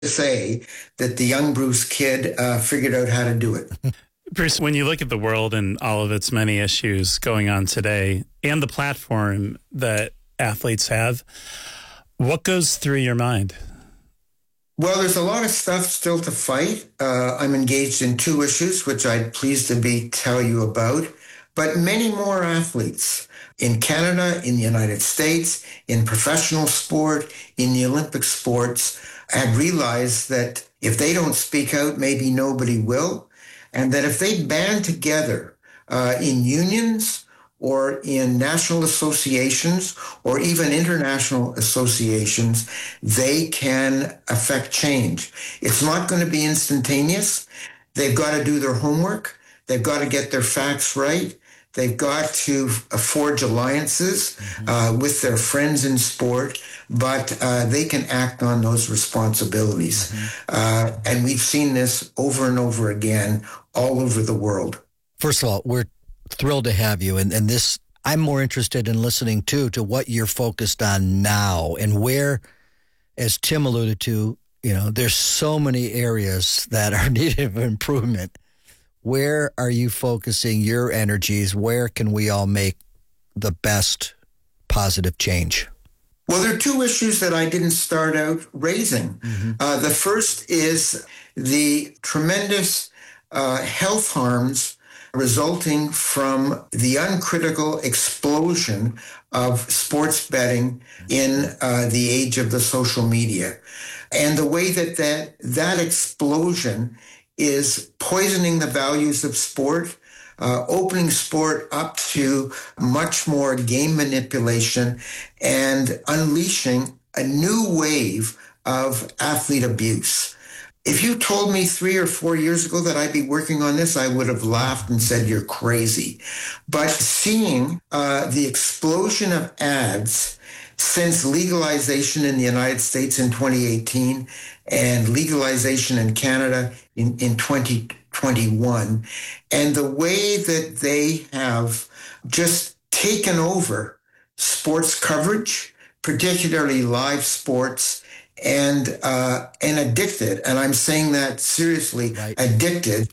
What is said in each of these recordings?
say that the young Bruce Kidd figured out how to do it. Bruce, when you look at the world and all of its many issues going on today and the platform that athletes have, what goes through your mind? Well, there's a lot of stuff still to fight. I'm engaged in 2 issues, which I'd pleased to tell you about, but many more athletes in Canada, in the United States, in professional sport, in the Olympic sports, have realized that if they don't speak out, maybe nobody will, and that if they band together in unions or in national associations or even international associations, they can affect change. It's not going to be instantaneous. They've got to do their homework. They've got to get their facts right. They've got to forge alliances with their friends in sport, but they can act on those responsibilities. And we've seen this over and over again all over the world. First of all, we're thrilled to have you. And this, I'm more interested in listening to what you're focused on now and where, as Tim alluded to, there's so many areas that are needed of improvement. Where are you focusing your energies? Where can we all make the best positive change? Well, there are 2 issues that I didn't start out raising. The first is the tremendous health harms resulting from the uncritical explosion of sports betting in the age of the social media. And the way that explosion is poisoning the values of sport, opening sport up to much more game manipulation, and unleashing a new wave of athlete abuse. If you told me 3 or 4 years ago that I'd be working on this, I would have laughed and said, you're crazy. But seeing the explosion of ads since legalization in the United States in 2018 and legalization in Canada in 2021, and the way that they have just taken over sports coverage, particularly live sports, and addicted, and I'm saying that seriously, addicted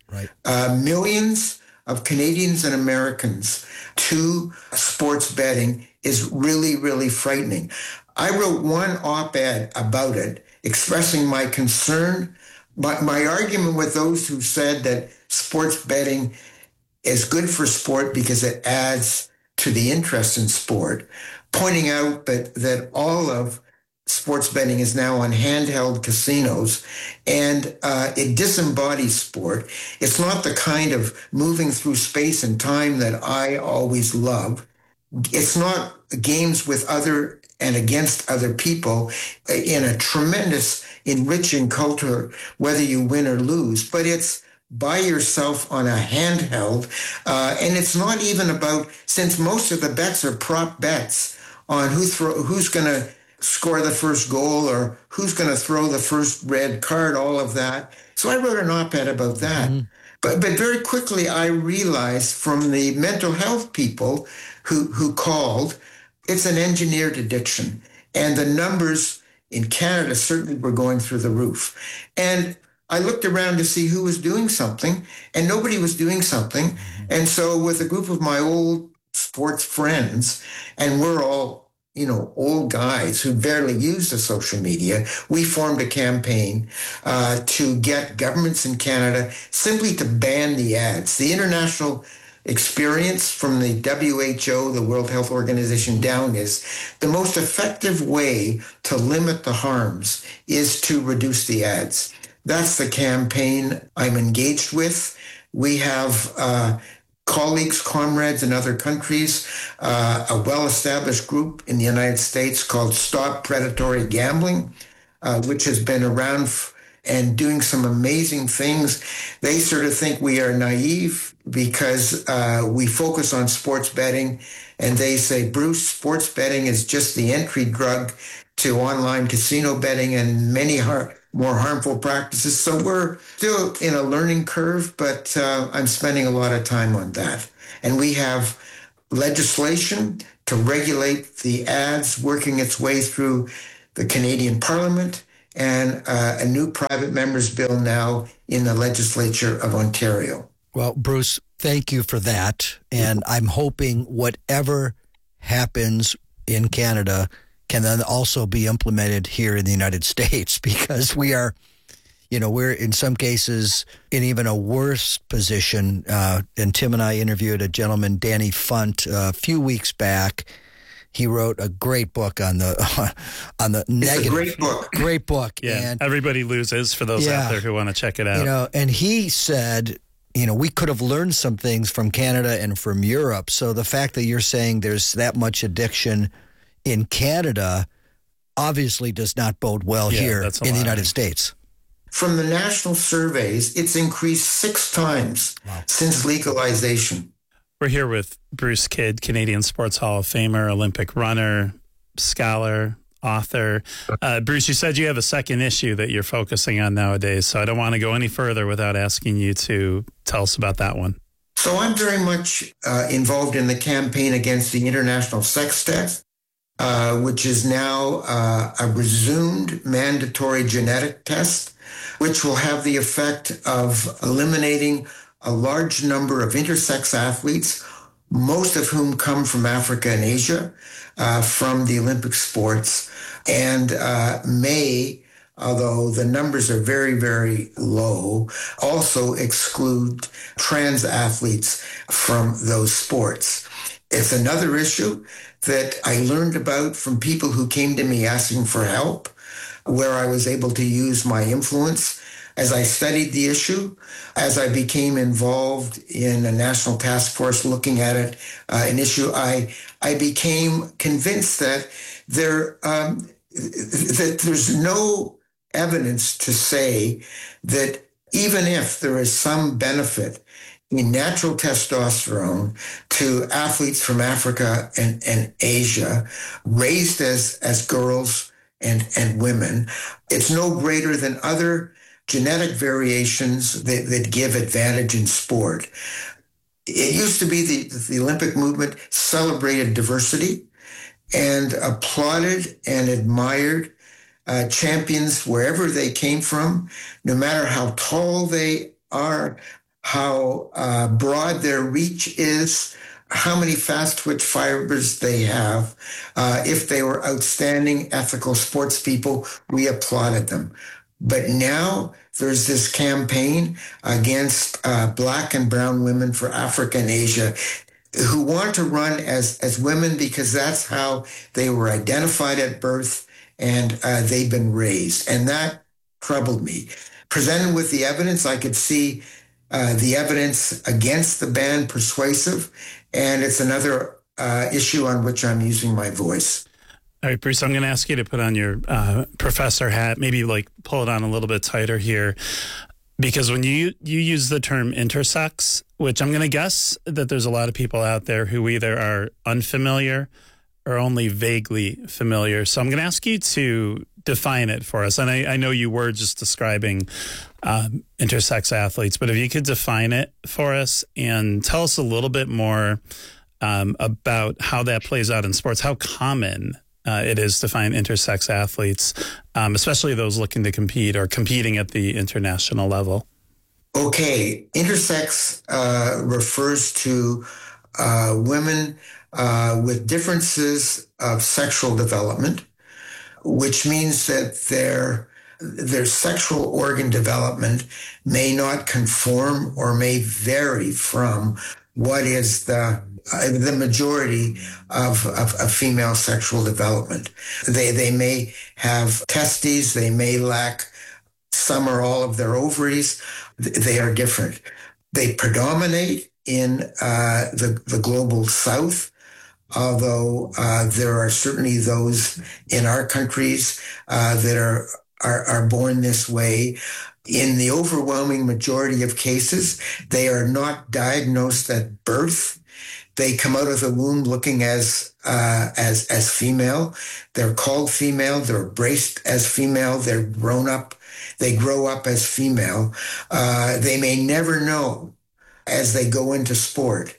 millions of Canadians and Americans to sports betting is really, really frightening. I wrote one op-ed about it, expressing my concern, my argument with those who said that sports betting is good for sport because it adds to the interest in sport, pointing out that all of sports betting is now on handheld casinos, and it disembodies sport. It's not the kind of moving through space and time that I always love. It's not games with other and against other people in a tremendous enriching culture, whether you win or lose, but it's by yourself on a handheld. And it's not even about, since most of the bets are prop bets on who's going to score the first goal or who's going to throw the first red card, all of that. So I wrote an op-ed about that. But very quickly I realized from the mental health people who called, it's an engineered addiction. And the numbers in Canada certainly were going through the roof. And I looked around to see who was doing something, and nobody was doing something. And so with a group of my old sports friends, and we're all, old guys who barely use the social media, we formed a campaign to get governments in Canada simply to ban the ads. The international experience from the WHO, the World Health Organization, down is the most effective way to limit the harms is to reduce the ads. That's the campaign I'm engaged with. We have colleagues, comrades in other countries, a well-established group in the United States called Stop Predatory Gambling, which has been around and doing some amazing things. They sort of think we are naive because we focus on sports betting, and they say, Bruce, sports betting is just the entry drug to online casino betting and many more harmful practices. So we're still in a learning curve, but I'm spending a lot of time on that. And we have legislation to regulate the ads working its way through the Canadian Parliament, and a new private member's bill now in the legislature of Ontario. Well, Bruce, thank you for that. And I'm hoping whatever happens in Canada can then also be implemented here in the United States, because we are, we're in some cases in even a worse position. And Tim and I interviewed a gentleman, Danny Funt, a few weeks back. He wrote a great book on the negative. It's a great book. Great book. Yeah, and Everybody Loses, for those out there who want to check it out. And he said, we could have learned some things from Canada and from Europe. So the fact that you're saying there's that much addiction in Canada obviously does not bode well here in the United States. From the national surveys, it's increased 6 times since legalization. We're here with Bruce Kidd, Canadian Sports Hall of Famer, Olympic runner, scholar, author. Bruce, you said you have a second issue that you're focusing on nowadays, so I don't want to go any further without asking you to tell us about that one. So I'm very much involved in the campaign against the international sex test, which is now a resumed mandatory genetic test, which will have the effect of eliminating a large number of intersex athletes, most of whom come from Africa and Asia, from the Olympic sports, and may, although the numbers are very, very low, also exclude trans athletes from those sports. It's another issue that I learned about from people who came to me asking for help, where I was able to use my influence. As I studied the issue, as I became involved in a national task force looking at it, an issue, I became convinced that that there's no evidence to say that even if there is some benefit in natural testosterone to athletes from Africa and Asia raised as girls and women, it's no greater than other genetic variations that give advantage in sport. It used to be the Olympic movement celebrated diversity and applauded and admired champions wherever they came from, no matter how tall they are, how broad their reach is, how many fast twitch fibers they have. If they were outstanding ethical sports people, we applauded them. But now there's this campaign against black and brown women for Africa and Asia who want to run as women because that's how they were identified at birth and they've been raised. And that troubled me. Presented with the evidence, I could see the evidence against the ban persuasive, and it's another issue on which I'm using my voice. All right, Bruce, I'm going to ask you to put on your professor hat, maybe pull it on a little bit tighter here, because when you use the term intersex, which I'm going to guess that there's a lot of people out there who either are unfamiliar or only vaguely familiar. So I'm going to ask you to define it for us. And I know you were just describing intersex athletes, but if you could define it for us and tell us a little bit more about how that plays out in sports, how common it is to find intersex athletes, especially those looking to compete or competing at the international level. Okay. Intersex refers to women with differences of sexual development, which means that their sexual organ development may not conform or may vary from what is the majority of female sexual development. They may have testes, they may lack some or all of their ovaries. They are different. They predominate in the global south, although there are certainly those in our countries that are born this way. In the overwhelming majority of cases, they are not diagnosed at birth. They come out of the womb looking as female. They're called female. They're embraced as female. They're grown up. They grow up as female. They may never know as they go into sport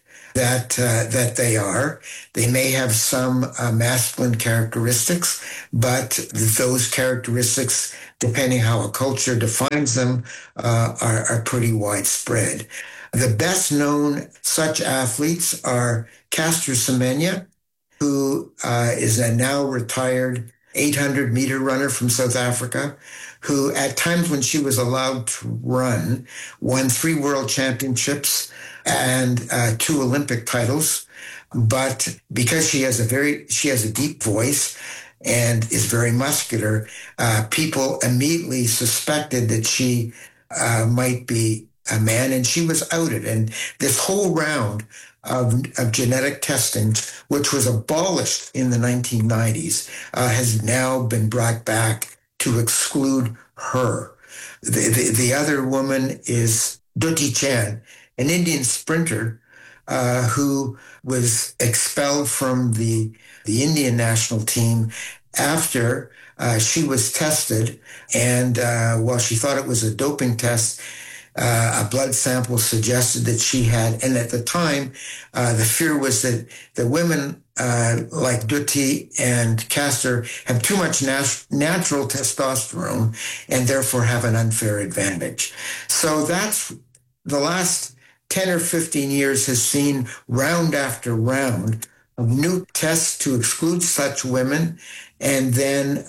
that they are. They may have some masculine characteristics, but those characteristics depending how a culture defines them, are pretty widespread. The best known such athletes are Caster Semenya, who is a now retired 800-meter runner from South Africa, who at times when she was allowed to run, won 3 world championships and 2 Olympic titles. But because she has a deep voice and is very muscular, people immediately suspected that she might be a man, and she was outed. And this whole round of genetic testing, which was abolished in the 1990s, has now been brought back to exclude her. The other woman is Dutee Chand, an Indian sprinter who was expelled from the Indian national team after she was tested. And while she thought it was a doping test, a blood sample suggested that she had, and at the time, the fear was that the women like Dutee and Caster have too much natural testosterone and therefore have an unfair advantage. So that's the last 10 or 15 years has seen round after round of new tests to exclude such women, and then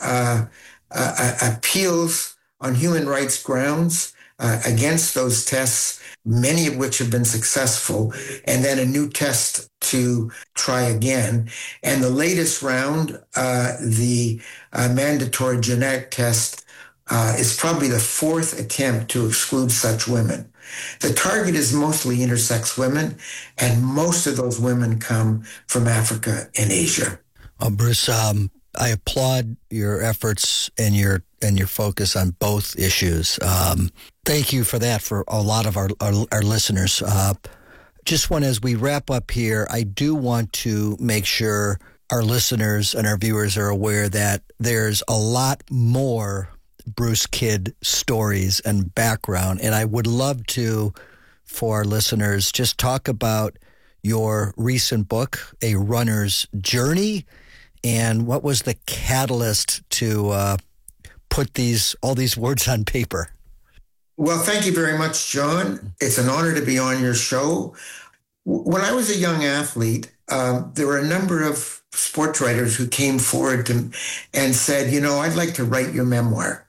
appeals on human rights grounds against those tests, many of which have been successful, and then a new test to try again. And the latest round, the mandatory genetic test, is probably the 4th attempt to exclude such women. The target is mostly intersex women, and most of those women come from Africa and Asia. Bruce, I applaud your efforts and your focus on both issues. Thank you for that for a lot of our listeners. Just one, as we wrap up here, I do want to make sure our listeners and our viewers are aware that there's a lot more Bruce Kidd stories and background, and I would love to, for our listeners, just talk about your recent book, A Runner's Journey, and what was the catalyst to put all these words on paper? Well, thank you very much, John. It's an honor to be on your show. When I was a young athlete, there were a number of sports writers who came forward and said, I'd like to write your memoir.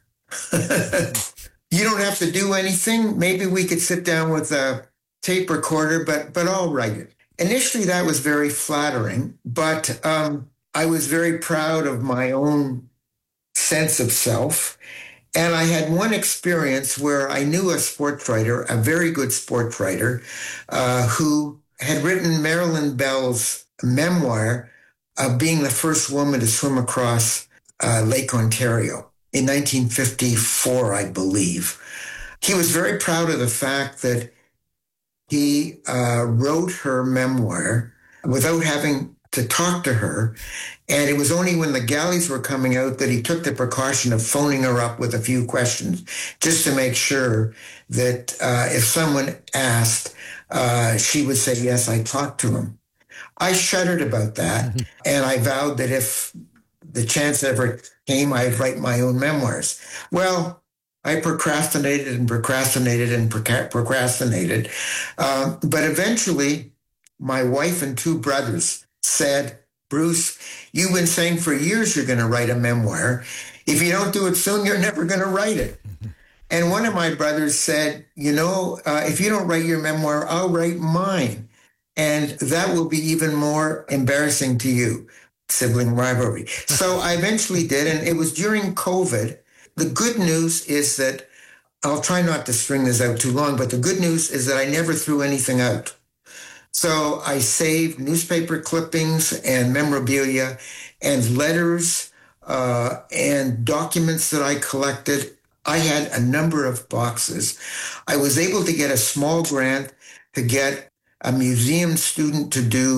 You don't have to do anything. Maybe we could sit down with a tape recorder, but I'll write it. Initially, that was very flattering, but I was very proud of my own sense of self. And I had one experience where I knew a sports writer, a very good sports writer, who had written Marilyn Bell's memoir of being the first woman to swim across Lake Ontario in 1954, I believe. He was very proud of the fact that he wrote her memoir without having to talk to her. And it was only when the galleys were coming out that he took the precaution of phoning her up with a few questions, just to make sure that if someone asked, she would say, yes, I talked to him. I shuddered about that, and I vowed that if the chance ever came, I'd write my own memoirs. Well, I procrastinated and procrastinated and procrastinated. But eventually, my wife and 2 brothers said, Bruce, you've been saying for years you're going to write a memoir. If you don't do it soon, you're never going to write it. And one of my brothers said, if you don't write your memoir, I'll write mine. And that will be even more embarrassing to you. Sibling rivalry. So I eventually did, and it was during COVID. The good news is that, I'll try not to string this out too long, but the good news is that I never threw anything out. So I saved newspaper clippings and memorabilia and letters and documents that I collected. I had a number of boxes. I was able to get a small grant to get a museum student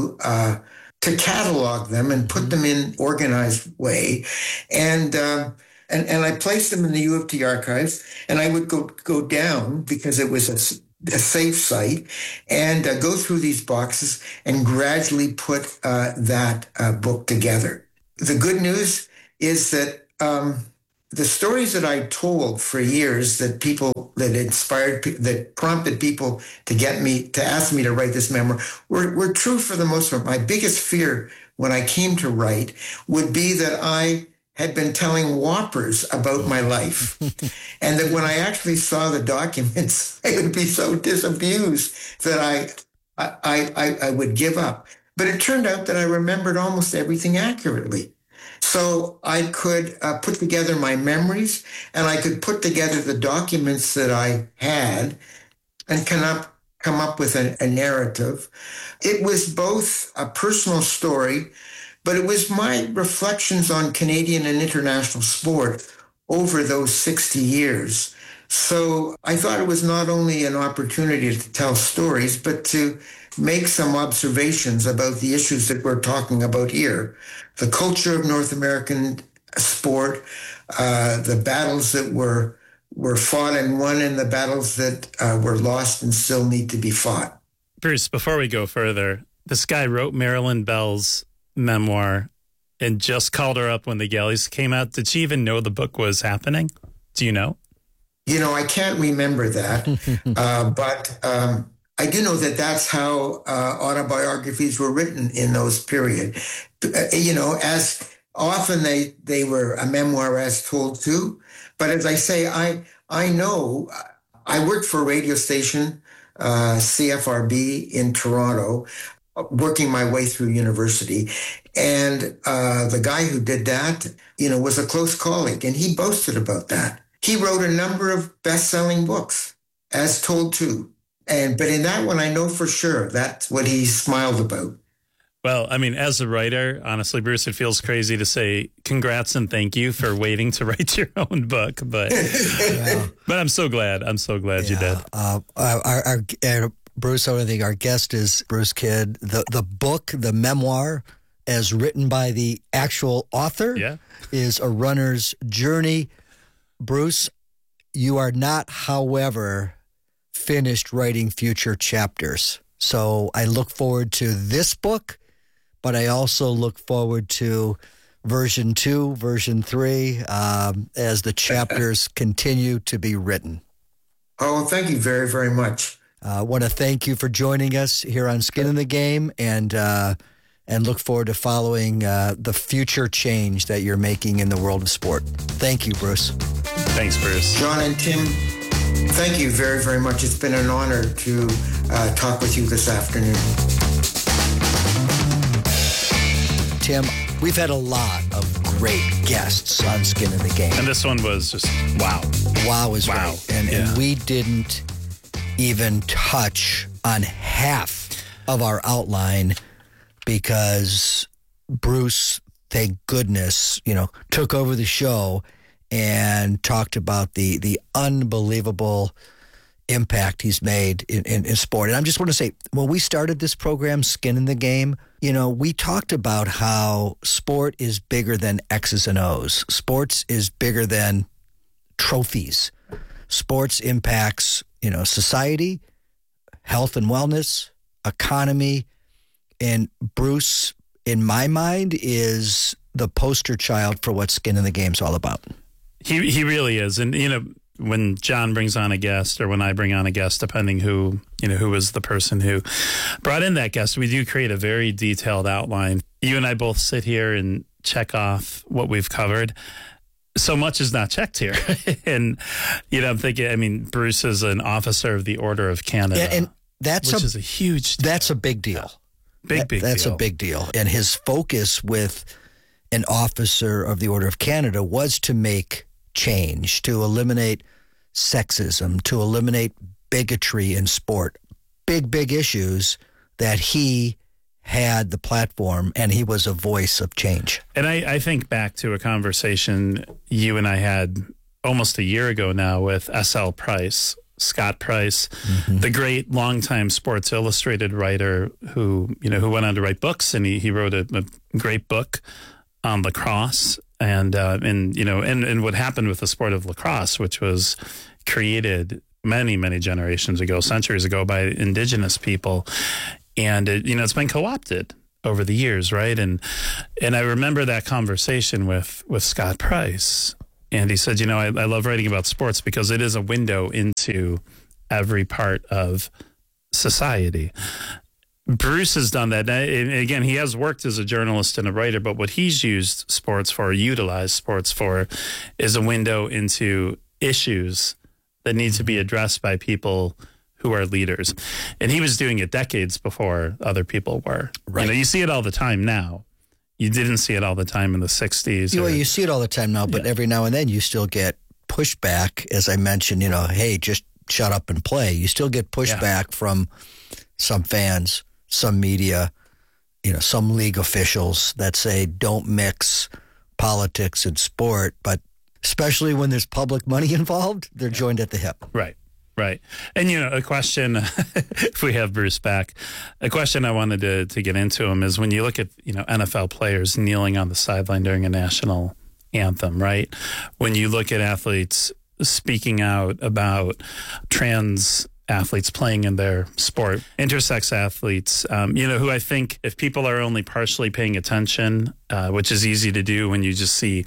to catalog them and put them in organized way. And I placed them in the U of T archives, and I would go down, because it was a safe site, and go through these boxes and gradually put that book together. The good news is that the stories that I told for years that prompted people to ask me to write this memoir were true for the most part. My biggest fear when I came to write would be that I had been telling whoppers about my life. And that when I actually saw the documents, I would be so disabused that I would give up. But it turned out that I remembered almost everything accurately. So I could put together my memories, and I could put together the documents that I had and come up with a narrative. It was both a personal story, but it was my reflections on Canadian and international sport over those 60 years. So I thought it was not only an opportunity to tell stories, but to make some observations about the issues that we're talking about here. The culture of North American sport, the battles that were fought and won, and the battles that were lost and still need to be fought. Bruce, before we go further, this guy wrote Marilyn Bell's memoir and just called her up when the Galleys came out. Did she even know the book was happening? Do you know? I can't remember that, but I do know that that's how autobiographies were written in those period. As often they were a memoir as told too. But as I say, I know I worked for a radio station, CFRB in Toronto, working my way through university. And the guy who did that, was a close colleague, and he boasted about that. He wrote a number of best-selling books, as told too. But in that one, I know for sure that's what he smiled about. Well, I mean, as a writer, honestly, Bruce, it feels crazy to say congrats and thank you for waiting to write your own book. But but I'm so glad. I'm so glad you did. Bruce, I think our guest is Bruce Kidd. The book, the memoir, as written by the actual author, is A Runner's Journey. Bruce, you are not, however, finished writing future chapters. So I look forward to this book, but I also look forward to version 2, version 3, as the chapters continue to be written. Oh, thank you very, very much. I want to thank you for joining us here on Skin in the Game, and look forward to following the future change that you're making in the world of sport. Thank you, Bruce. Thanks, Bruce. John and Tim, thank you very, very much. It's been an honor to talk with you this afternoon. Tim, we've had a lot of great guests on Skin in the Game. And this one was just wow. Wow is right. And we didn't even touch on half of our outline because Bruce, thank goodness, took over the show and talked about the unbelievable impact he's made in sport. And I just want to say, when we started this program, Skin in the Game, we talked about how sport is bigger than X's and O's. Sports is bigger than trophies. Sports impacts, society, health and wellness, economy. And Bruce, in my mind, is the poster child for what Skin in the Game's all about. He really is. And, when John brings on a guest or when I bring on a guest, depending who is the person who brought in that guest, we do create a very detailed outline. You and I both sit here and check off what we've covered. So much is not checked here. And, I'm thinking, Bruce is an officer of the Order of Canada. And which is a huge deal. That's a big deal. Big deal. That's a big deal. And his focus with an officer of the Order of Canada was to make change, to eliminate sexism, to eliminate bigotry in sport. Big issues that he had the platform, and he was a voice of change. And I think back to a conversation you and I had almost a year ago now with S.L. Price, Scott Price, the great longtime Sports Illustrated writer who went on to write books, and he wrote a great book on lacrosse and what happened with the sport of lacrosse, which was created many, many generations ago, centuries ago, by indigenous people. And, it's been co-opted over the years, right? And I remember that conversation with Scott Price, And he said, I love writing about sports because it is a window into every part of society. Bruce has done that. And again, he has worked as a journalist and a writer, but what he's used sports for, utilized sports for, is a window into issues that need to be addressed by people who are leaders. And he was doing it decades before other people were. Right. You see it all the time now. You didn't see it all the time in the 60s. You see it all the time now, but every now and then you still get pushback. As I mentioned, hey, just shut up and play. You still get pushback from some fans, some media, some league officials that say don't mix politics and sport, but especially when there's public money involved, they're joined at the hip. Right. And, a question, if we have Bruce back, a question I wanted to get into him is when you look at, NFL players kneeling on the sideline during a national anthem, right? When you look at athletes speaking out about trans athletes playing in their sport, intersex athletes, who I think if people are only partially paying attention, which is easy to do when you just see,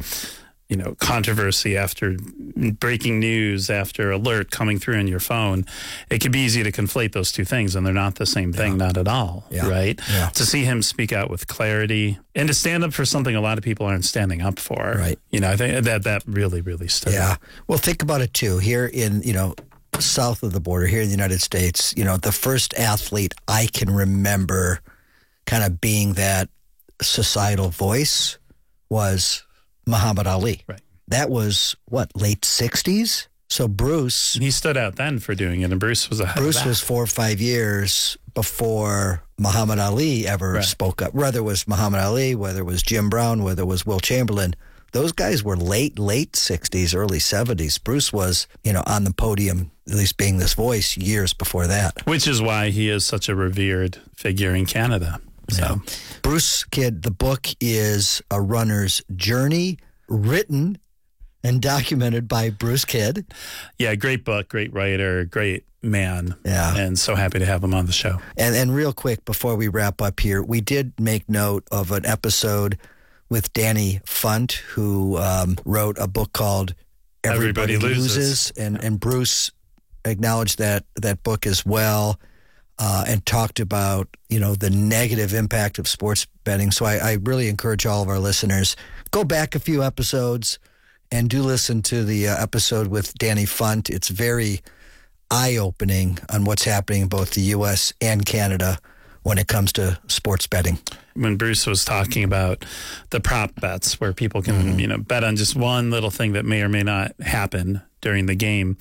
controversy after breaking news, after alert coming through on your phone, it can be easy to conflate those two things, and they're not the same thing, not at all, right? Yeah. To see him speak out with clarity and to stand up for something a lot of people aren't standing up for, right? I think that really, really stood out. Well, think about it too. Here in, south of the border, here in the United States, the first athlete I can remember kind of being that societal voice was Muhammad Ali. Right. That was, late 60s? So Bruce... He stood out then for doing it, and Bruce was ahead of that. Bruce was 4 or 5 years before Muhammad Ali ever spoke up. Whether it was Muhammad Ali, whether it was Jim Brown, whether it was Will Chamberlain, those guys were late 60s, early 70s. Bruce was, on the podium, at least being this voice, years before that. Which is why he is such a revered figure in Canada. So, Bruce Kidd, the book is A Runner's Journey, written and documented by Bruce Kidd. Yeah, great book, great writer, great man. Yeah. And so happy to have him on the show. And real quick, before we wrap up here, we did make note of an episode with Danny Funt, who wrote a book called Everybody Loses. And Bruce acknowledged that book as well. And talked about, the negative impact of sports betting. So I really encourage all of our listeners, go back a few episodes and do listen to the episode with Danny Funt. It's very eye-opening on what's happening in both the U.S. and Canada when it comes to sports betting. When Bruce was talking about the prop bets where people can, bet on just one little thing that may or may not happen during the game,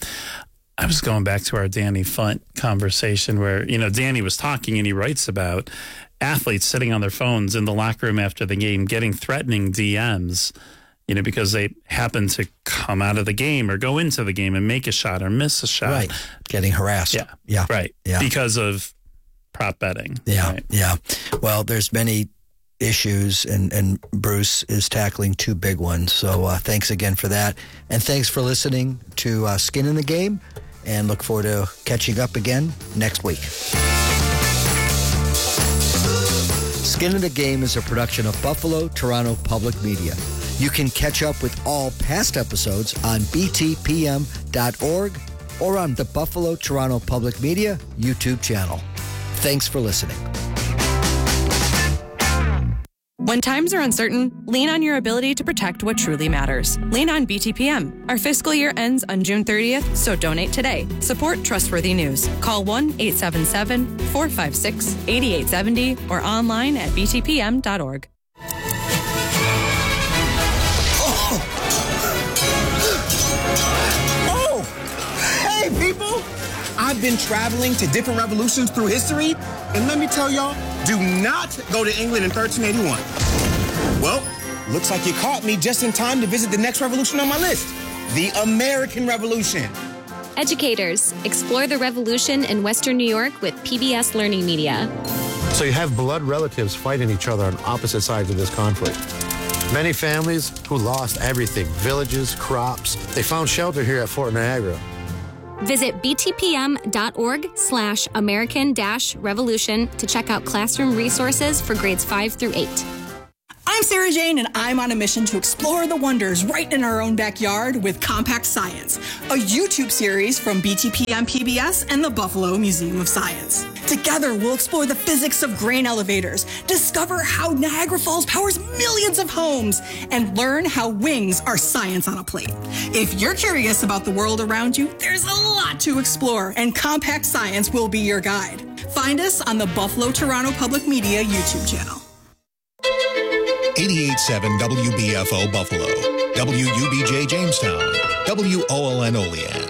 I was going back to our Danny Funt conversation where, Danny was talking and he writes about athletes sitting on their phones in the locker room after the game getting threatening DMs, because they happen to come out of the game or go into the game and make a shot or miss a shot. Right. Getting harassed. Yeah. Right. Yeah. Because of prop betting. Yeah. Right? Yeah. Well, there's many issues and Bruce is tackling two big ones. So thanks again for that. And thanks for listening to Skin in the Game. And look forward to catching up again next week. Skin in the Game is a production of Buffalo Toronto Public Media. You can catch up with all past episodes on btpm.org or on the Buffalo Toronto Public Media YouTube channel. Thanks for listening. When times are uncertain, lean on your ability to protect what truly matters. Lean on BTPM. Our fiscal year ends on June 30th, so donate today. Support trustworthy news. Call 1-877-456-8870 or online at btpm.org. Oh! Hey, people! I've been traveling to different revolutions through history, and let me tell y'all, do not go to England in 1381. Well, looks like you caught me just in time to visit the next revolution on my list, the American Revolution. Educators, explore the revolution in Western New York with PBS Learning Media. So you have blood relatives fighting each other on opposite sides of this conflict. Many families who lost everything, villages, crops, they found shelter here at Fort Niagara. Visit btpm.org/American-Revolution to check out classroom resources for grades 5 through 8. I'm Sarah Jane, and I'm on a mission to explore the wonders right in our own backyard with Compact Science, a YouTube series from BTPM PBS and the Buffalo Museum of Science. Together, we'll explore the physics of grain elevators, discover how Niagara Falls powers millions of homes, and learn how wings are science on a plate. If you're curious about the world around you, there's a lot to explore, and Compact Science will be your guide. Find us on the Buffalo Toronto Public Media YouTube channel. 88.7 WBFO Buffalo, WUBJ Jamestown, WOLN Olean.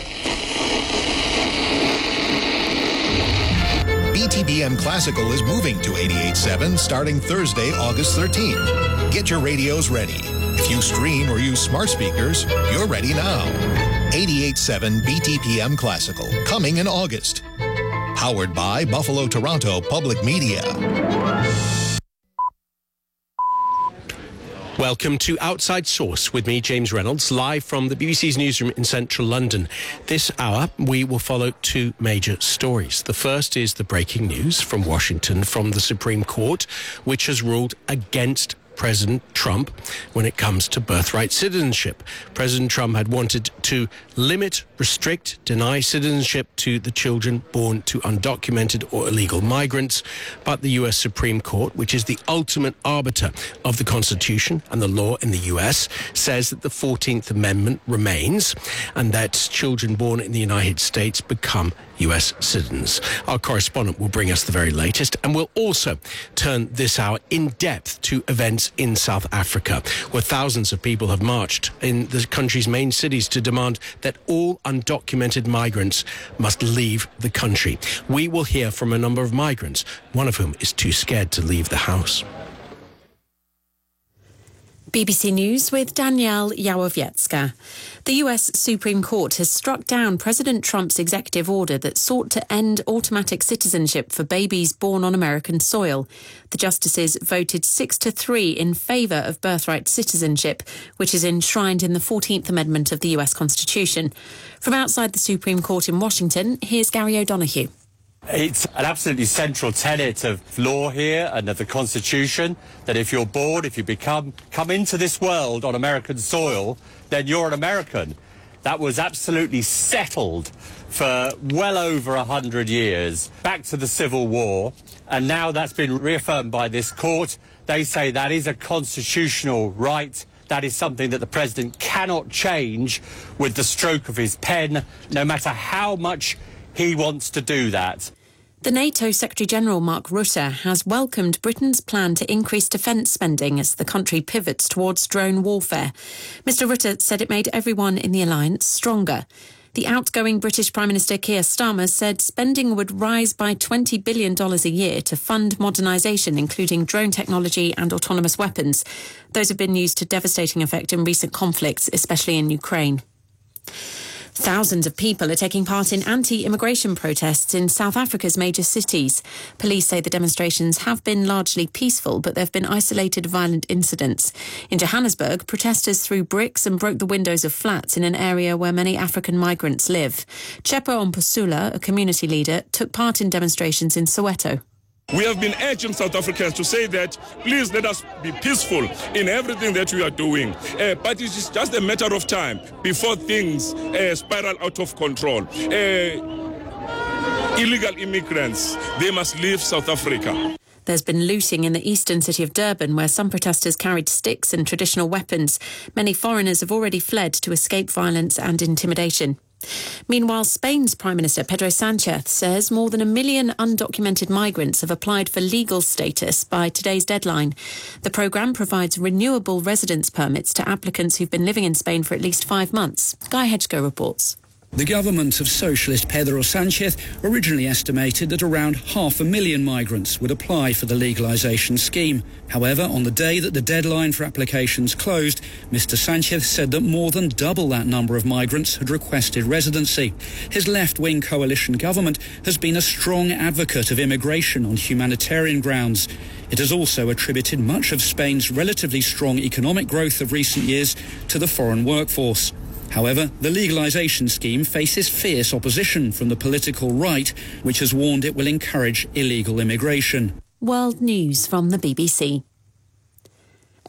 BTBM Classical is moving to 88.7 starting Thursday, August 13th. Get your radios ready. If you stream or use smart speakers, you're ready now. 88.7 BTPM Classical, coming in August. Powered by Buffalo Toronto Public Media. Welcome to Outside Source with me, James Reynolds, live from the BBC's newsroom in central London. This hour, we will follow two major stories. The first is the breaking news from Washington from the Supreme Court, which has ruled against President Trump when it comes to birthright citizenship. President Trump had wanted to limit, restrict, deny citizenship to the children born to undocumented or illegal migrants. But the U.S. Supreme Court, which is the ultimate arbiter of the Constitution and the law in the U.S., says that the 14th Amendment remains and that children born in the United States become U.S. citizens. Our correspondent will bring us the very latest, and we'll also turn this hour in depth to events in South Africa, where thousands of people have marched in the country's main cities to demand that all undocumented migrants must leave the country. We will hear from a number of migrants, one of whom is too scared to leave the house. BBC News with Danielle Yawowiecka. The US Supreme Court has struck down President Trump's executive order that sought to end automatic citizenship for babies born on American soil. The justices voted 6-3 in favour of birthright citizenship, which is enshrined in the 14th Amendment of the US Constitution. From outside the Supreme Court in Washington, here's Gary O'Donoghue. It's an absolutely central tenet of law here and of the Constitution that if you're born, if you come into this world on American soil, then you're an American. That was absolutely settled for well over 100 years, back to the Civil War, and now that's been reaffirmed by this court. They say that is a constitutional right. That is something that the president cannot change with the stroke of his pen, no matter how much he wants to do that. The NATO Secretary-General Mark Rutte has welcomed Britain's plan to increase defence spending as the country pivots towards drone warfare. Mr Rutte said it made everyone in the alliance stronger. The outgoing British Prime Minister Keir Starmer said spending would rise by $20 billion a year to fund modernisation, including drone technology and autonomous weapons. Those have been used to devastating effect in recent conflicts, especially in Ukraine. Thousands of people are taking part in anti-immigration protests in South Africa's major cities. Police say the demonstrations have been largely peaceful, but there have been isolated violent incidents. In Johannesburg, protesters threw bricks and broke the windows of flats in an area where many African migrants live. Chepo Ompusula, a community leader, took part in demonstrations in Soweto. We have been urging South Africans to say that, please let us be peaceful in everything that we are doing. But it is just a matter of time before things spiral out of control. Illegal immigrants, they must leave South Africa. There's been looting in the eastern city of Durban, where some protesters carried sticks and traditional weapons. Many foreigners have already fled to escape violence and intimidation. Meanwhile, Spain's Prime Minister Pedro Sánchez says more than 1 million undocumented migrants have applied for legal status by today's deadline. The programme provides renewable residence permits to applicants who've been living in Spain for at least 5 months. Guy Hedgecoe reports. The government of socialist Pedro Sánchez originally estimated that around 500,000 migrants would apply for the legalisation scheme. However, on the day that the deadline for applications closed, Mr Sánchez said that more than double that number of migrants had requested residency. His left-wing coalition government has been a strong advocate of immigration on humanitarian grounds. It has also attributed much of Spain's relatively strong economic growth of recent years to the foreign workforce. However, the legalisation scheme faces fierce opposition from the political right, which has warned it will encourage illegal immigration. World News from the BBC.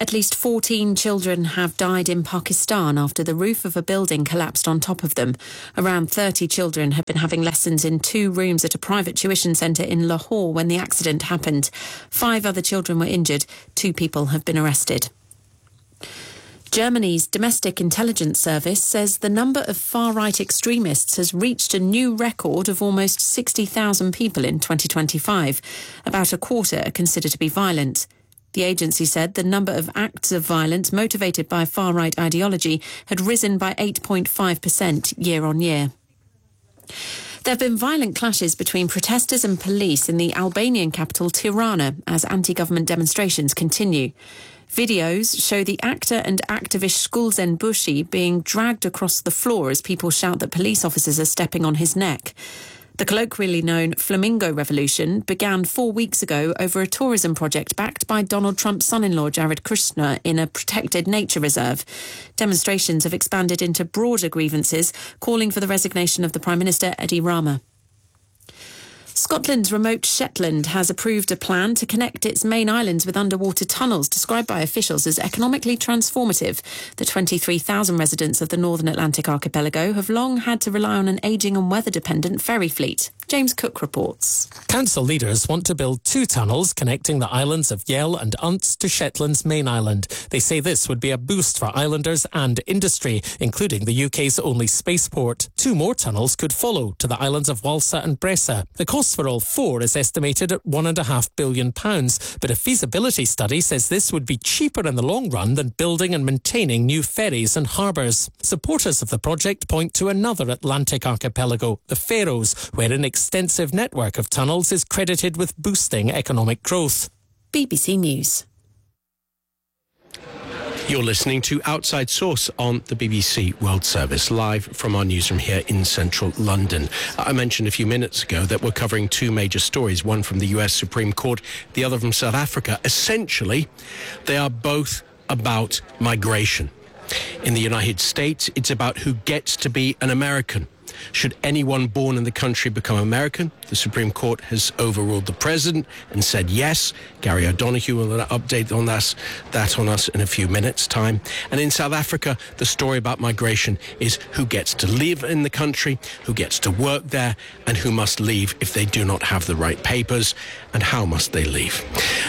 At least 14 children have died in Pakistan after the roof of a building collapsed on top of them. Around 30 children have been having lessons in 2 rooms at a private tuition centre in Lahore when the accident happened. 5 other children were injured. 2 people have been arrested. Germany's domestic intelligence service says the number of far-right extremists has reached a new record of almost 60,000 people in 2025. About a quarter are considered to be violent. The agency said the number of acts of violence motivated by far-right ideology had risen by 8.5% year on year. There have been violent clashes between protesters and police in the Albanian capital Tirana as anti-government demonstrations continue. Videos show the actor and activist Shkulzen Bushi being dragged across the floor as people shout that police officers are stepping on his neck. The colloquially known Flamingo Revolution began 4 weeks ago over a tourism project backed by Donald Trump's son-in-law Jared Kushner in a protected nature reserve. Demonstrations have expanded into broader grievances, calling for the resignation of the Prime Minister Edi Rama. Scotland's remote Shetland has approved a plan to connect its main islands with underwater tunnels described by officials as economically transformative. The 23,000 residents of the Northern Atlantic archipelago have long had to rely on an ageing and weather-dependent ferry fleet. James Cook reports. Council leaders want to build 2 tunnels connecting the islands of Yell and Unst to Shetland's main island. They say this would be a boost for islanders and industry, including the UK's only spaceport. 2 more tunnels could follow to the islands of Walsa and Bressa. The cost for all 4 is estimated at £1.5 billion, but a feasibility study says this would be cheaper in the long run than building and maintaining new ferries and harbours. Supporters of the project point to another Atlantic archipelago, the Faroes, where an extensive network of tunnels is credited with boosting economic growth. BBC News. You're listening to Outside Source on the BBC World Service, live from our newsroom here in central London. I mentioned a few minutes ago that we're covering 2 major stories, one from the US Supreme Court, the other from South Africa. Essentially, they are both about migration. In the United States, it's about who gets to be an American. Should anyone born in the country become American? The Supreme Court has overruled the president and said yes. Gary O'Donoghue will update on that on us in a few minutes' time. And in South Africa, the story about migration is who gets to live in the country, who gets to work there, and who must leave if they do not have the right papers, and how must they leave.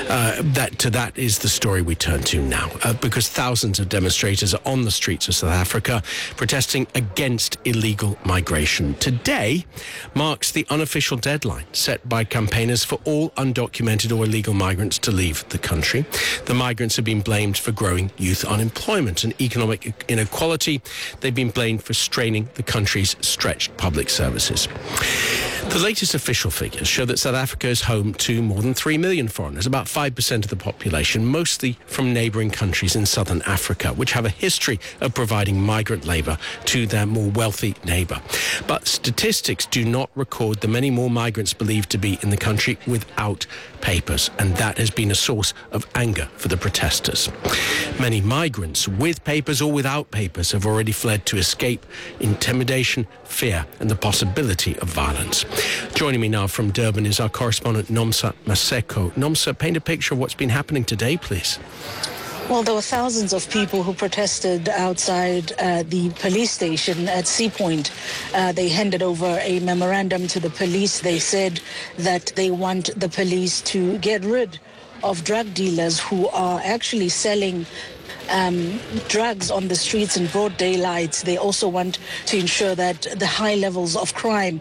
That is the story we turn to now, because thousands of demonstrators are on the streets of South Africa protesting against illegal migration. Today marks the unofficial deadline set by campaigners for all undocumented or illegal migrants to leave the country. The migrants have been blamed for growing youth unemployment and economic inequality. They've been blamed for straining the country's stretched public services. The latest official figures show that South Africa is home to more than 3 million foreigners, about 5% of the population, mostly from neighbouring countries in southern Africa, which have a history of providing migrant labour to their more wealthy neighbour. But statistics do not record the many more migrants believed to be in the country without papers, and that has been a source of anger for the protesters. Many migrants, with papers or without papers, have already fled to escape intimidation, fear, and the possibility of violence. Joining me now from Durban is our correspondent Nomsa Maseko. Nomsa, paint a picture of what's been happening today, please. Well, there were thousands of people who protested outside the police station at Sea Point. They handed over a memorandum to the police. They said that they want the police to get rid of drug dealers who are actually selling drugs on the streets in broad daylight. They also want to ensure that the high levels of crime,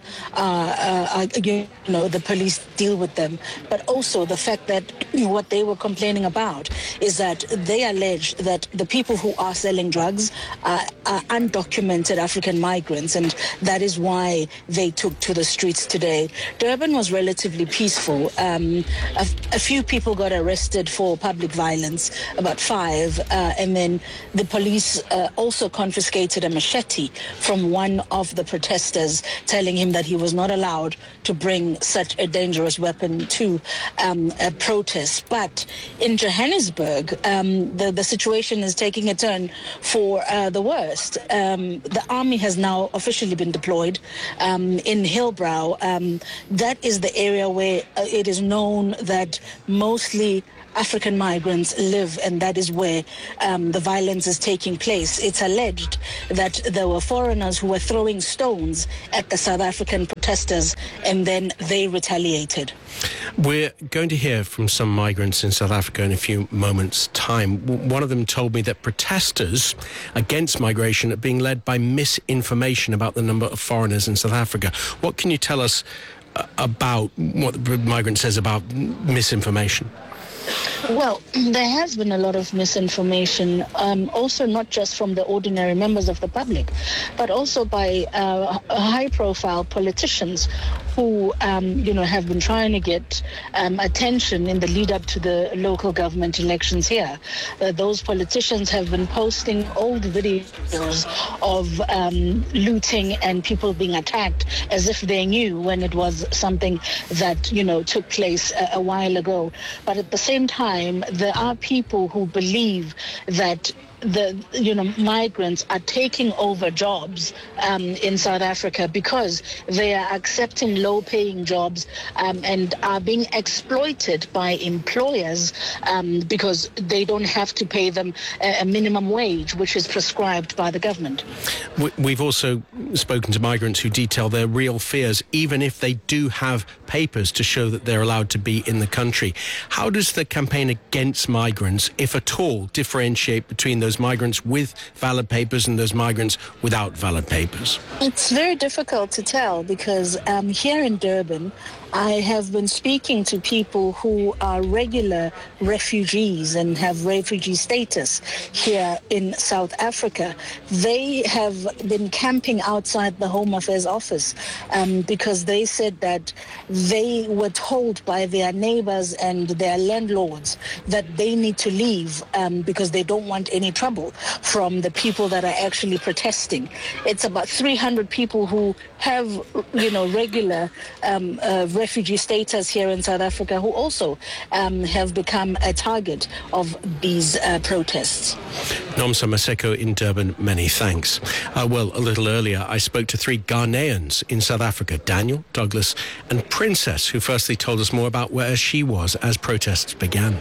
the police deal with them. But also the fact that what they were complaining about is that they allege that the people who are selling drugs are undocumented African migrants, and that is why they took to the streets today. Durban was relatively peaceful. A few people got arrested for public violence, about 5, and then the police also confiscated a machete from one of the protesters, telling him that he was not allowed to bring such a dangerous weapon to a protest. But in Johannesburg, the situation is taking a turn for the worst. The army has now officially been deployed in Hillbrow. That is the area where it is known that mostly African migrants live, and that is where the violence is taking place. It's alleged that there were foreigners who were throwing stones at the South African protesters, and then they retaliated. We're going to hear from some migrants in South Africa in a few moments' time. One of them told me that protesters against migration are being led by misinformation about the number of foreigners in South Africa. What can you tell us about what the migrant says about misinformation? Well, there has been a lot of misinformation, also not just from the ordinary members of the public, but also by high-profile politicians who, have been trying to get attention in the lead-up to the local government elections here. Those politicians have been posting old videos of looting and people being attacked as if they knew when it was something that, took place a while ago. But at the same time, there are people who believe that migrants are taking over jobs in South Africa because they are accepting low-paying jobs and are being exploited by employers because they don't have to pay them a minimum wage, which is prescribed by the government. We've also spoken to migrants who detail their real fears, even if they do have papers to show that they're allowed to be in the country. How does the campaign against migrants, if at all, differentiate between those migrants with valid papers and those migrants without valid papers? It's very difficult to tell because here in Durban, I have been speaking to people who are regular refugees and have refugee status here in South Africa. They have been camping outside the Home Affairs office because they said that they were told by their neighbors and their landlords that they need to leave because they don't want any trouble from the people that are actually protesting. It's about 300 people who have, regular refugee status here in South Africa who also have become a target of these protests. Nomsa Maseko in Durban, many thanks. A little earlier, I spoke to 3 Ghanaians in South Africa, Daniel, Douglas and Princess, who firstly told us more about where she was as protests began.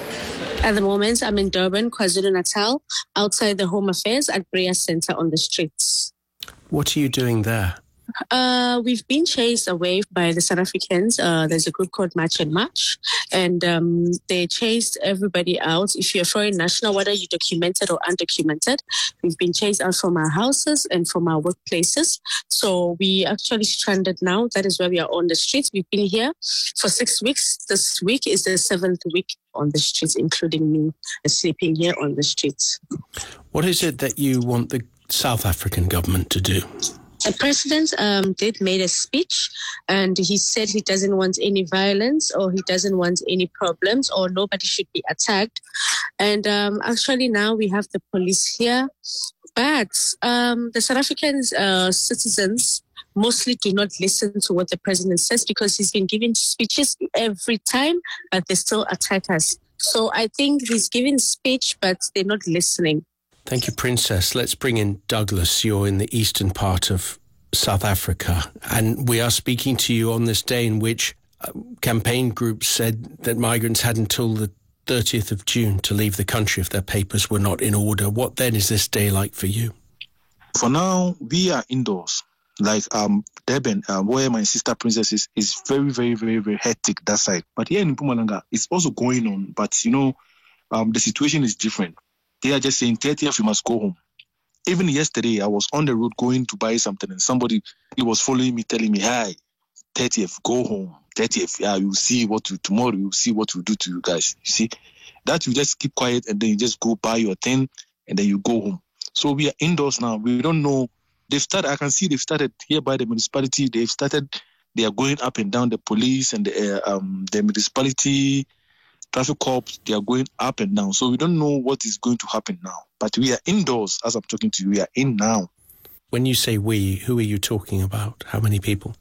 At the moment, I'm in Durban, KwaZulu-Natal, outside the Home Affairs at Brea Center on the streets. What are you doing there? We've been chased away by the South Africans. There's a group called March and March, and they chased everybody out. If you're a foreign national, whether you're documented or undocumented, we've been chased out from our houses and from our workplaces. So we actually stranded now. That is where we are on the streets. We've been here for 6 weeks. This week is the 7th week on the streets, including me sleeping here on the streets. What is it that you want the South African government to do? The president did made a speech, and he said he doesn't want any violence or he doesn't want any problems or nobody should be attacked. And actually now we have the police here, but the South African citizens mostly do not listen to what the president says because he's been giving speeches every time, but they still attack us. So I think he's giving speech, but they're not listening. Thank you, Princess. Let's bring in Douglas. You're in the eastern part of South Africa, and we are speaking to you on this day in which campaign groups said that migrants had until the 30th of June to leave the country if their papers were not in order. What then is this day like for you? For now, we are indoors. Like Durban, where my sister Princess is very, very, very, very hectic that side. But here in Mpumalanga, it's also going on. But, the situation is different. They are just saying 30th, you must go home. Even yesterday, I was on the road going to buy something and somebody, he was following me, telling me, hi, 30th, go home. 30th, yeah, tomorrow you'll see what we'll do to you guys. You see, that you just keep quiet and then you just go buy your thing and then you go home. So we are indoors now. We don't know. I can see they've started here by the municipality. They are going up and down, the police and the municipality, traffic cops, they are going up and down. So we don't know what is going to happen now. But we are indoors as I'm talking to you. We are in now. When you say we, who are you talking about? How many people?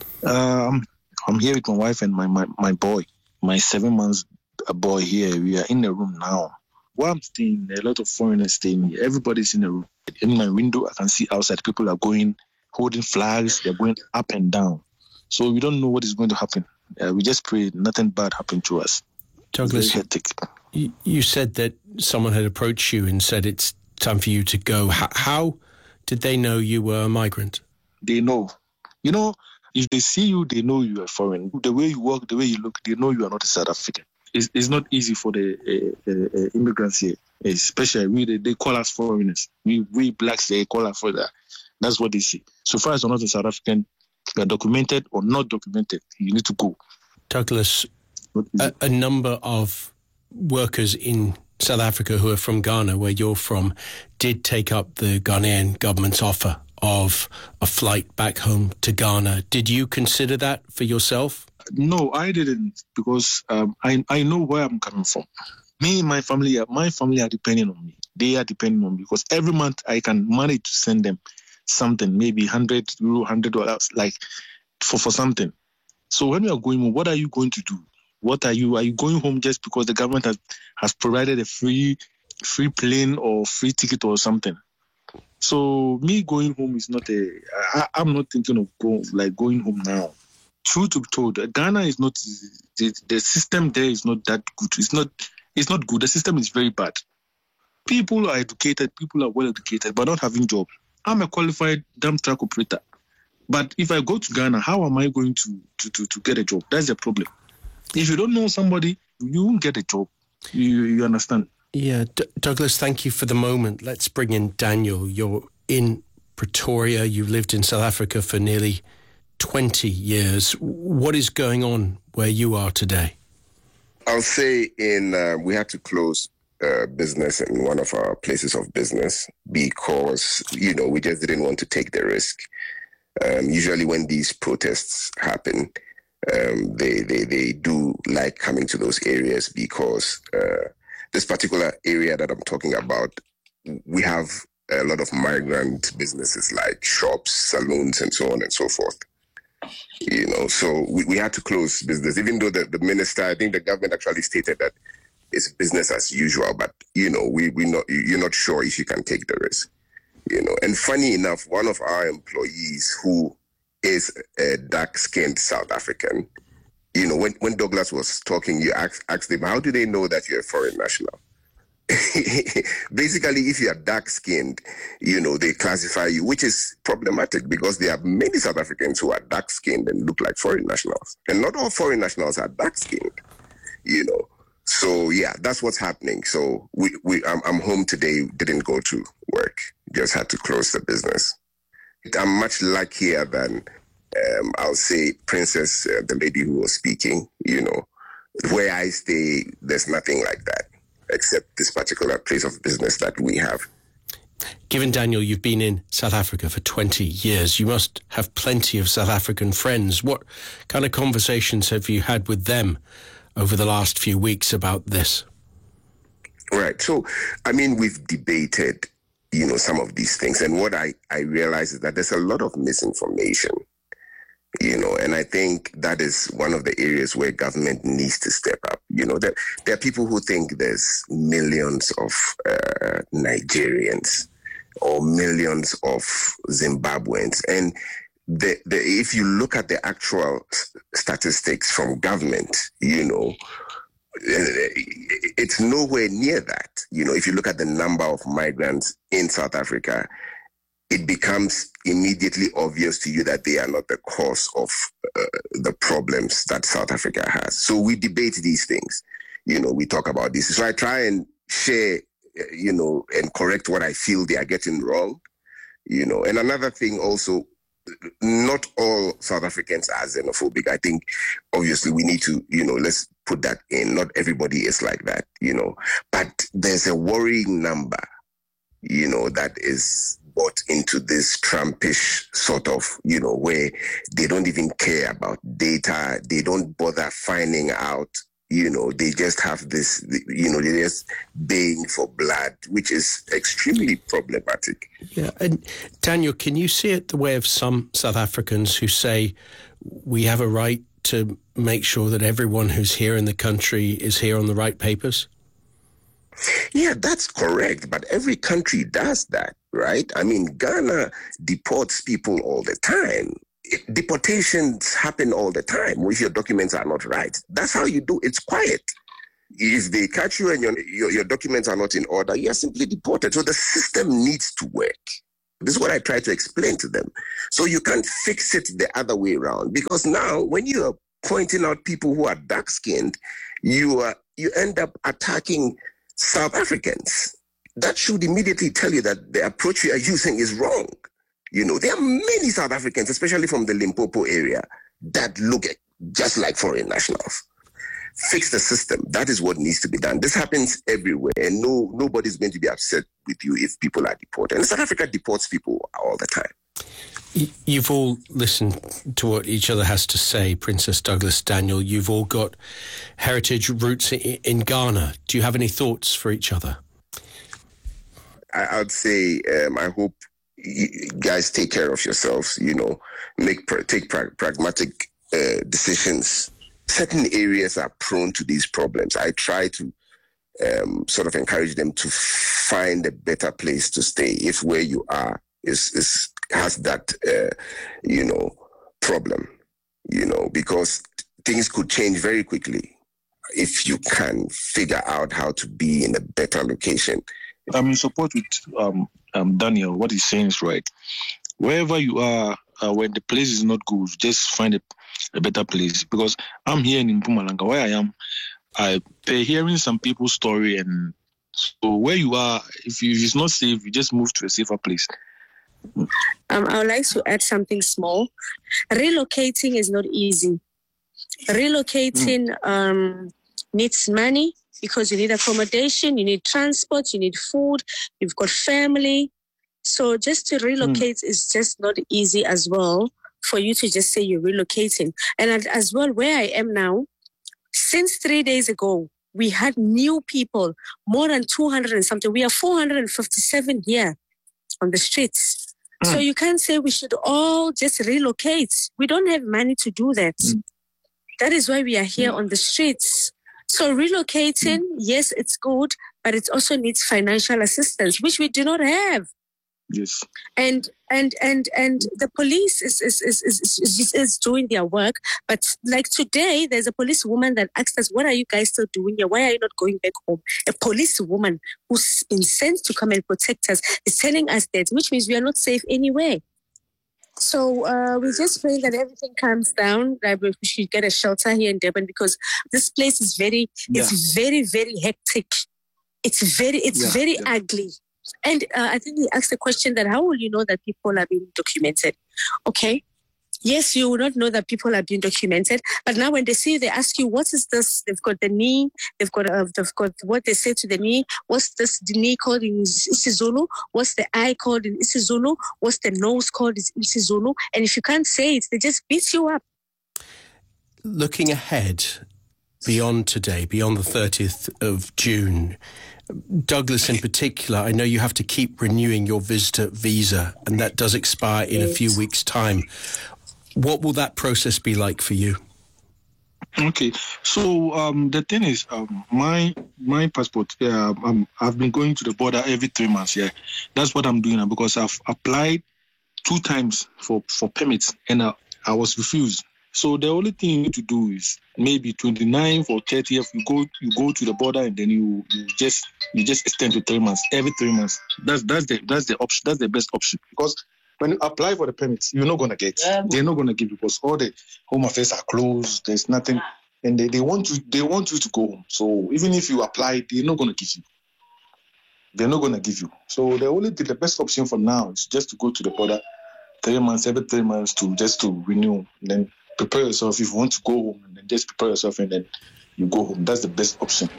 I'm here with my wife and my boy, my 7 months boy here. We are in the room now. Where I'm staying, a lot of foreigners staying here. Everybody's in the room. In my window, I can see outside people are going, holding flags. They're going up and down. So we don't know what is going to happen. We just pray nothing bad happen to us. Douglas, you said that someone had approached you and said it's time for you to go. How did they know you were a migrant? They know. You know, if they see you, they know you are foreign. The way you walk, the way you look, they know you are not a South African. It's not easy for the immigrants here, especially they call us foreigners. We blacks, they call us for that. That's what they see. So far as you're not a South African, you are documented or not documented, you need to go. Douglas, a number of workers in South Africa who are from Ghana, where you're from, did take up the Ghanaian government's offer of a flight back home to Ghana. Did you consider that for yourself? No, I didn't, because I know where I'm coming from. Me and my family are depending on me. They are depending on me, because every month I can manage to send them something, maybe €100, $100, like for something. So when we are going home, what are you going to do? Are you going home just because the government has provided a free plane or free ticket or something? So me going home is not I'm not thinking of going home now. Truth to be told, Ghana is not, the system there is not that good. It's not good. The system is very bad. People are educated, people are well educated, but not having jobs. I'm a qualified dump truck operator. But if I go to Ghana, how am I going to get a job? That's the problem. If you don't know somebody, you won't get a job. You understand? Yeah, Douglas, thank you for the moment. Let's bring in Daniel. You're in Pretoria. You've lived in South Africa for nearly 20 years. What is going on where you are today? I'll say we had to close business in one of our places of business because, we just didn't want to take the risk. Usually when these protests happen, they do like coming to those areas because this particular area that I'm talking about, we have a lot of migrant businesses like shops, saloons, and so on and so forth. So we had to close business, even though the minister, I think the government actually stated that it's business as usual, but, you're not sure if you can take the risk. And funny enough, one of our employees who is a dark-skinned South African, when Douglas was talking, you asked him, how do they know that you're a foreign national? Basically, if you are dark-skinned, they classify you, which is problematic because there are many South Africans who are dark-skinned and look like foreign nationals. And not all foreign nationals are dark-skinned, So, yeah, that's what's happening. So I'm home today, didn't go to work, just had to close the business. I'm much luckier than, I'll say, Princess, the lady who was speaking, Where I stay, there's nothing like that, except this particular place of business that we have. Given, Daniel, you've been in South Africa for 20 years, you must have plenty of South African friends. What kind of conversations have you had with them over the last few weeks about this? Right. So, we've debated, some of these things. And what I realize is that there's a lot of misinformation, and I think that is one of the areas where government needs to step up. There are people who think there's millions of Nigerians or millions of Zimbabweans. And if you look at the actual statistics from government, it's nowhere near that. If you look at the number of migrants in South Africa, it becomes immediately obvious to you that they are not the cause of the problems that South Africa has. So we debate these things. We talk about this. So I try and share, and correct what I feel they are getting wrong. And another thing also, not all South Africans are xenophobic. I think, obviously, we need to, let's put that in. Not everybody is like that, But there's a worrying number, that is bought into this Trumpish sort of, where they don't even care about data. They don't bother finding out, they just have this, they're just baying for blood, which is extremely problematic. Yeah. And Daniel, can you see it the way of some South Africans who say we have a right to make sure that everyone who's here in the country is here on the right papers? Yeah, that's correct. But every country does that, right? Ghana deports people all the time. Deportations happen all the time if your documents are not right. That's how you do. It's quiet. If they catch you and your documents are not in order, you are simply deported. So the system needs to work. This is what I try to explain to them. So you can't fix it the other way around, because now when you are pointing out people who are dark-skinned, you end up attacking South Africans. That should immediately tell you that the approach you are using is wrong. You know, there are many South Africans, especially from the Limpopo area, that look just like foreign nationals. Fix the system. That is what needs to be done. This happens everywhere, and nobody's going to be upset with you if people are deported. And South Africa deports people all the time. You've all listened to what each other has to say, Princess Douglas, Daniel. You've all got heritage roots in Ghana. Do you have any thoughts for each other? I'd say I hope you guys take care of yourselves, you know, take pragmatic decisions. Certain areas are prone to these problems. I try to sort of encourage them to find a better place to stay if where you are has that, problem, because things could change very quickly if you can figure out how to be in a better location. I'm in support with Daniel. What he's saying is right. Wherever you are, when the place is not good, just find a better place. Because I'm here in Mpumalanga, where I am. They're hearing some people's story, and so where you are, if it's not safe, you just move to a safer place. I would like to add something small. Relocating is not easy. Relocating needs money, because you need accommodation, you need transport, you need food, you've got family. So just to relocate is just not easy as well, for you to just say you're relocating. And as well, where I am now, since 3 days ago, we had new people, more than 200 and something. We are 457 here on the streets. So you can't say we should all just relocate. We don't have money to do that. That is why we are here on the streets. So relocating, yes, it's good, but it also needs financial assistance, which we do not have. Yes. And the police is doing their work. But like today, there's a police woman that asked us, what are you guys still doing here? Why are you not going back home? A police woman who's been sent to come and protect us is telling us that, which means we are not safe anywhere. So we're just praying that everything calms down, that we should get a shelter here in Durban, because this place is it's very, very hectic. It's very ugly. And I think he asked the question that how will you know that people are being documented? Okay. Yes, you will not know that people are being documented. But now when they see, they ask you, what is this? They've got the knee. They've got what they say to the knee. What's the knee called in isiZulu? What's the eye called in isiZulu? What's the nose called in isiZulu? And if you can't say it, they just beat you up. Looking ahead, beyond today, beyond the 30th of June, Douglas in particular, I know you have to keep renewing your visitor visa, and that does expire in a few weeks' time. What will that process be like for you? Okay, so the thing is, my passport, I've been going to the border every 3 months. Yeah, that's what I'm doing now, because I've applied 2 times for permits, and I was refused. So the only thing you need to do is maybe 29th or 30th, you go to the border, and then you just extend to 3 months. Every 3 months. That's the option. That's the best option, because when you apply for the permits, you're not gonna get. They're not gonna give you, because all the home affairs are closed. There's nothing, and they want you to go home. So even if you apply, they're not gonna give you. They're not gonna give you. So the best option for now is just to go to the border 3 months, every 3 months, to renew, and then prepare yourself. If you want to go home, and then just prepare yourself, and then you go home. That's the best option.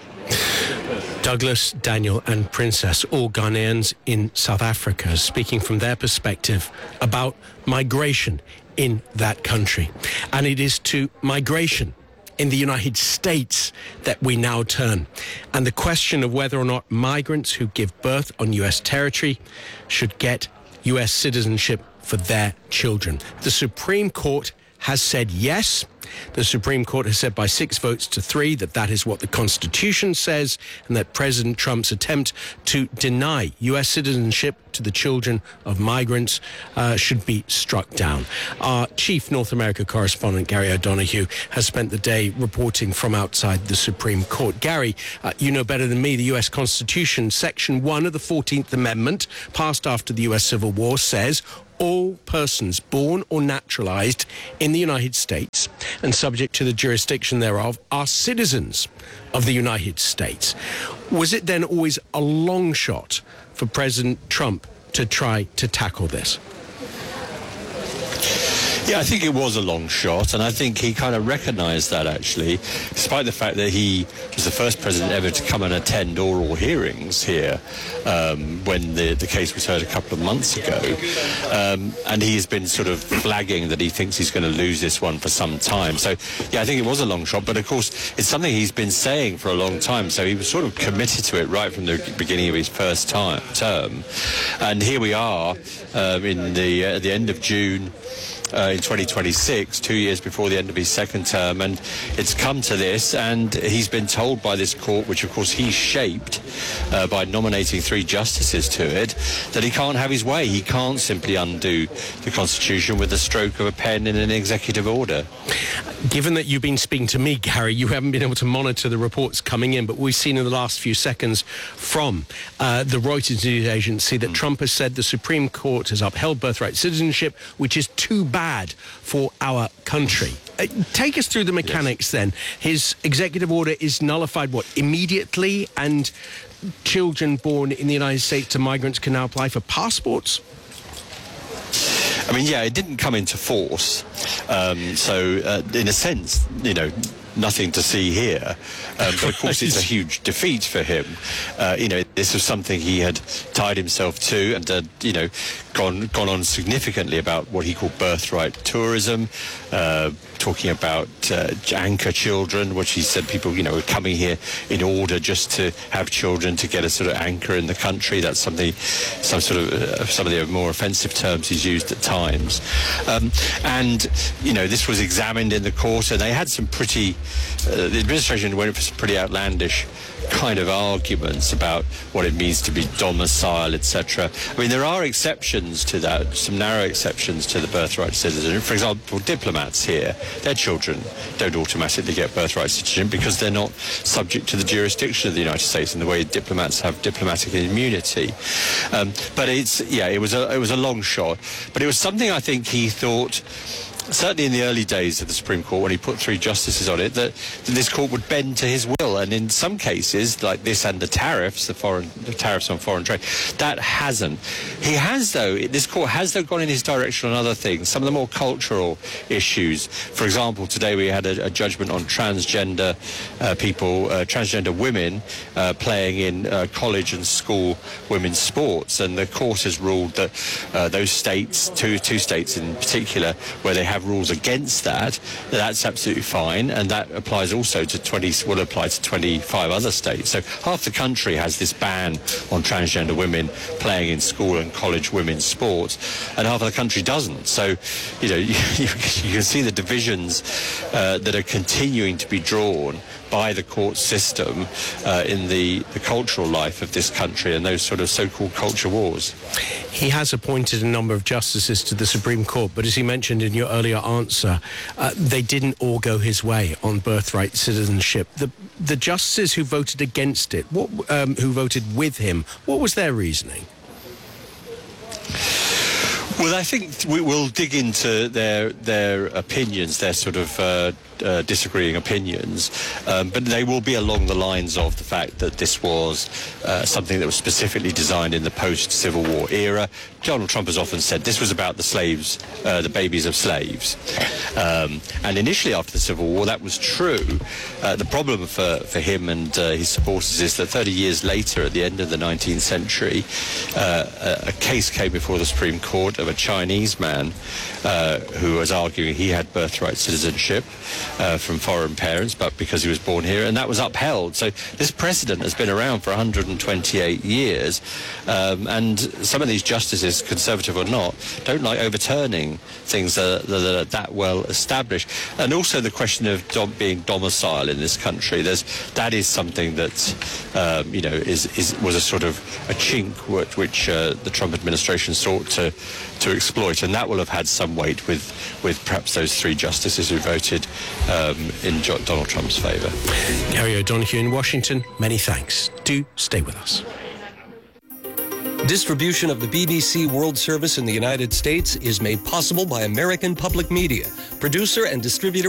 Douglas, Daniel and Princess, all Ghanaians in South Africa, speaking from their perspective about migration in that country. And it is to migration in the United States that we now turn. And the question of whether or not migrants who give birth on U.S. territory should get U.S. citizenship for their children. The Supreme Court has said yes. The Supreme Court has said by 6 votes to 3 that is what the Constitution says, and that President Trump's attempt to deny U.S. citizenship to the children of migrants should be struck down. Our chief North America correspondent, Gary O'Donoghue, has spent the day reporting from outside the Supreme Court. Gary, you know better than me, the U.S. Constitution, Section 1 of the 14th Amendment, passed after the U.S. Civil War, says all persons born or naturalized in the United States and subject to the jurisdiction thereof are citizens of the United States. Was it then always a long shot for President Trump to try to tackle this? Yeah, I think it was a long shot, and I think he kind of recognised that, actually, despite the fact that he was the first president ever to come and attend oral hearings here when the case was heard a couple of months ago. And he has been sort of flagging that he thinks he's going to lose this one for some time. So, yeah, I think it was a long shot, but of course, it's something he's been saying for a long time, so he was sort of committed to it right from the beginning of his first term. And here we are at the end of June, in 2026, 2 years before the end of his second term, and it's come to this, and he's been told by this court, which of course he shaped by nominating 3 justices to it, that he can't have his way. He can't simply undo the Constitution with the stroke of a pen in an executive order. Given that you've been speaking to me, Gary, you haven't been able to monitor the reports coming in, but we've seen in the last few seconds from the Reuters news agency that Trump has said the Supreme Court has upheld birthright citizenship, which is too bad for our country. Take us through the mechanics then. His executive order is nullified, immediately, and children born in the United States to migrants can now apply for passports? I mean, yeah, it didn't come into force. So, in a sense, nothing to see here. But of course, it's a huge defeat for him. This was something he had tied himself to and, gone on significantly about what he called birthright tourism, talking about anchor children, which he said people, were coming here in order just to have children to get a sort of anchor in the country. That's some of the more offensive terms he's used at times. This was examined in the court, and they had some pretty, the administration went for some pretty outlandish kind of arguments about what it means to be domicile, etc. I mean, there are exceptions to that, some narrow exceptions to the birthright citizenship. For example, diplomats here, their children don't automatically get birthright citizenship because they're not subject to the jurisdiction of the United States in the way diplomats have diplomatic immunity. But it was a long shot. But it was something I think he thought, certainly in the early days of the Supreme Court, when he put 3 justices on it, that this court would bend to his will. And in some cases, like this and the tariffs, the tariffs on foreign trade, that hasn't. This court has gone in his direction on other things, some of the more cultural issues. For example, today we had a judgment on transgender transgender women playing in college and school women's sports. And the court has ruled that those states, two states in particular, where they have rules against that's absolutely fine, and that applies also will apply to 25 other states. So half the country has this ban on transgender women playing in school and college women's sports, and half of the country doesn't. So, you can see the divisions that are continuing to be drawn by the court system in the cultural life of this country and those sort of so-called culture wars. He has appointed a number of justices to the Supreme Court, but as you mentioned in your earlier answer, they didn't all go his way on birthright citizenship. The justices who voted against it, who voted with him, what was their reasoning? Well, I think we'll dig into their opinions, their sort of disagreeing opinions, but they will be along the lines of the fact that this was something that was specifically designed in the post-Civil War era. Donald Trump has often said this was about the slaves, the babies of slaves. And initially after the Civil War, that was true. The problem for him and his supporters is that 30 years later, at the end of the 19th century, a case came before the Supreme Court of a Chinese man who was arguing he had birthright citizenship from foreign parents, but because he was born here, and that was upheld. So this precedent has been around for 128 years, and some of these justices is conservative or not, don't like overturning things that are that well established. And also the question of being domicile in this country. That is something that was a sort of a chink which the Trump administration sought to exploit, and that will have had some weight with perhaps those 3 justices who voted in Donald Trump's favour. Gary O'Donoghue in Washington, many thanks. Do stay with us. Distribution of the BBC World Service in the United States is made possible by American Public Media, producer and distributor